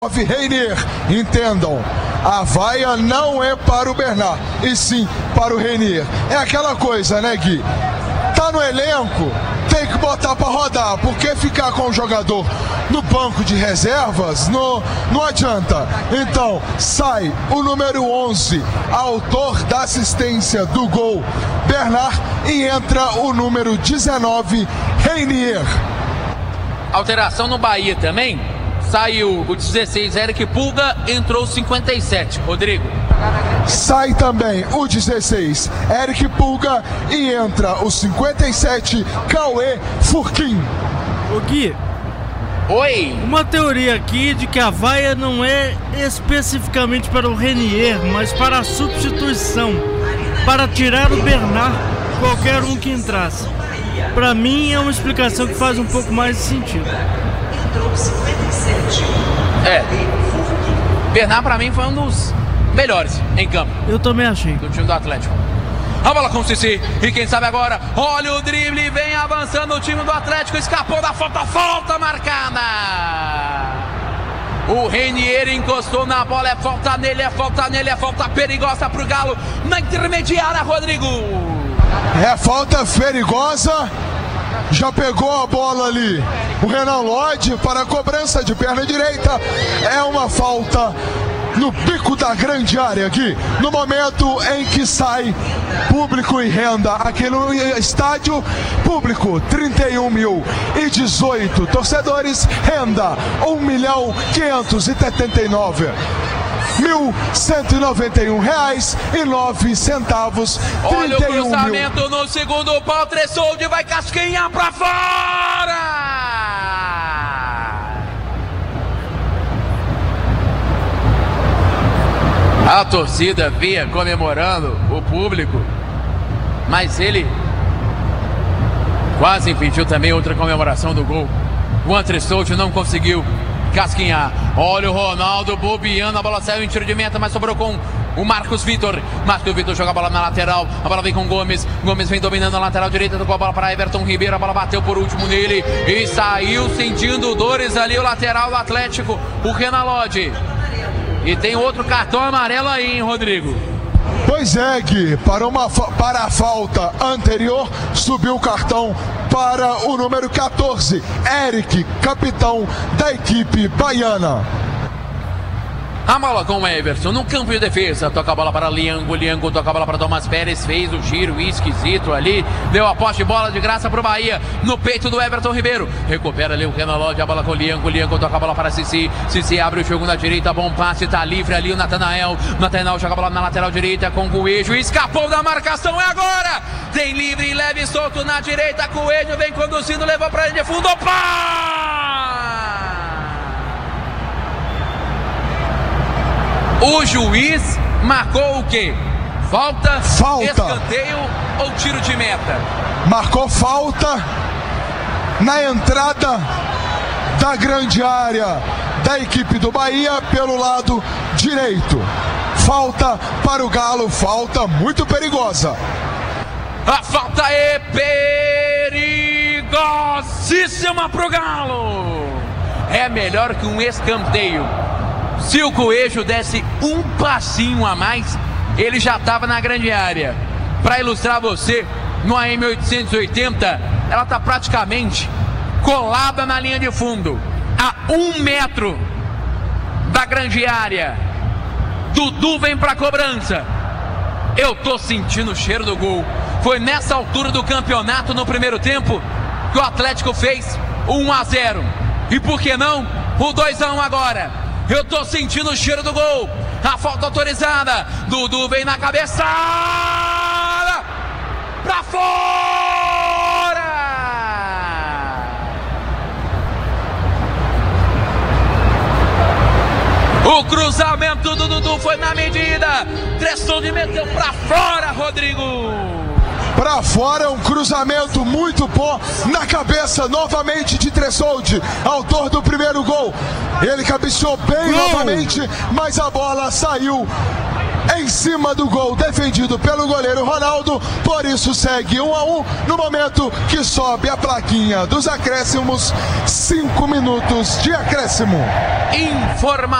Reinier, entendam, a vaia não é para o Bernard, e sim para o Reinier. É aquela coisa, né, Gui? Tá no elenco, tem que botar para rodar, porque ficar com o jogador no banco de reservas não adianta. Então, sai o número 11, autor da assistência do gol, Bernard, e entra o número 19, Reinier. Alteração no Bahia também. Saiu o 16, Eric Pulga, entrou o 57, Rodrigo. Sai também o 16, Eric Pulga, e entra o 57, Cauê Furquim. Ô Gui. Oi. Uma teoria aqui de que a vaia não é especificamente para o Reinier, mas para a substituição, para tirar o Bernard, qualquer um que entrasse. Para mim é uma explicação que faz um pouco mais de sentido. Bernard pra mim foi um dos melhores em campo. Eu também achei. Do time do Atlético. A bola com o Cici, e quem sabe agora, olha o drible, vem avançando o time do Atlético, escapou da falta marcada. O Reinier encostou na bola, é falta nele, é falta perigosa pro Galo, na intermediária, Rodrigo. É falta perigosa. Já pegou a bola ali o Renan Lodge para a cobrança de perna direita. É uma falta no pico da grande área aqui, no momento em que sai público e renda aqui no estádio. Público 31.018 torcedores, renda R$1.579.191,09. Olha o cruzamento no segundo pau, Tressoldi vai casquinhar pra fora. A torcida vinha comemorando, o público, mas ele quase impediu também outra comemoração do gol. O Tressoldi não conseguiu casquinhar. Olha o Ronaldo bobeando, a bola saiu em tiro de meta, mas sobrou com o Marcos Vitor. Marcos Vitor joga a bola na lateral, a bola vem com Gomes. Gomes vem dominando a lateral direita, tocou a bola para Everton Ribeiro, a bola bateu por último nele e saiu sentindo dores ali o lateral do Atlético, o Renan Lodge. E tem outro cartão amarelo aí, hein, Rodrigo? Pois é, Gui, para a falta anterior, subiu o cartão para o número 14, Eric, capitão da equipe baiana. A bola com o Everton no campo de defesa, toca a bola para Liango, Liango toca a bola para Thomas Pérez, fez o giro esquisito ali, deu a posse de bola de graça para o Bahia, no peito do Everton Ribeiro, recupera ali o Renan Lodge, a bola com o Liango, Liango toca a bola para Cici, Cici abre o jogo na direita, bom passe, tá livre ali o Natanael, Natanael joga a bola na lateral direita com o Coelho, escapou da marcação, é agora, tem livre, leve e solto na direita, Coelho vem conduzindo, levou para ele de fundo, pá! O juiz marcou o quê? Falta, escanteio ou tiro de meta? Marcou falta na entrada da grande área da equipe do Bahia pelo lado direito. Falta para o Galo, falta muito perigosa. A falta é perigosíssima para o Galo. É melhor que um escanteio. Se o Coelho desse um passinho a mais, ele já estava na grande área. Para ilustrar você, no AM 880, ela está praticamente colada na linha de fundo, a 1 metro da grande área. Dudu vem para a cobrança. Eu tô sentindo o cheiro do gol. Foi nessa altura do campeonato, no primeiro tempo, que o Atlético fez 1-0. E por que não o 2-1 agora? Eu tô sentindo o cheiro do gol. A falta autorizada. Dudu vem na cabeçada. Pra fora! O cruzamento do Dudu foi na medida. Tressoldi meteu pra fora, Rodrigo. Para fora, um cruzamento muito bom na cabeça novamente de Tressoldi, autor do primeiro gol. Ele cabeceou bem novamente, mas a bola saiu em cima do gol defendido pelo goleiro Ronaldo, por isso segue 1-1 no momento que sobe a plaquinha dos acréscimos, 5 minutos de acréscimo.